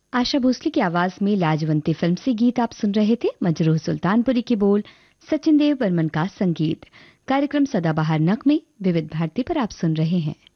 आशा भोसले की आवाज में लाजवंती फिल्म से गीत आप सुन रहे थे। मजरूह सुल्तानपुरी की बोल, सचिन देव बर्मन का संगीत। कार्यक्रम सदाबहार नगमे विविध भारती पर आप सुन रहे हैं।